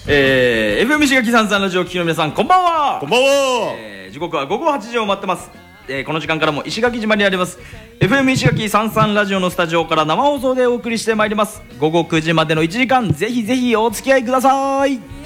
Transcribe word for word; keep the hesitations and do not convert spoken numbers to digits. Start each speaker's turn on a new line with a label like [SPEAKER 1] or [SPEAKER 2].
[SPEAKER 1] えー、エフエム 石垣さんさんラジオを聴きの皆さんこんばんは。
[SPEAKER 2] こんばんは、
[SPEAKER 1] えー、時刻は午後はちじを待ってます。えー、この時間からも石垣島にあります エフエム 石垣さんさんラジオのスタジオから生放送でお送りしてまいります。午後くじまでのいちじかん、ぜひぜひお付き合いください。